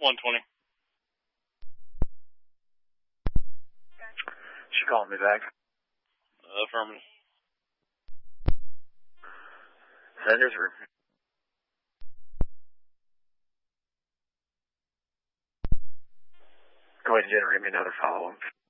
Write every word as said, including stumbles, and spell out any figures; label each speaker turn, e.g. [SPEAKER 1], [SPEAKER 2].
[SPEAKER 1] one twenty.
[SPEAKER 2] She calling me back.
[SPEAKER 1] Uh, affirmative.
[SPEAKER 2] Send her through. Go ahead and generate me another follow-up.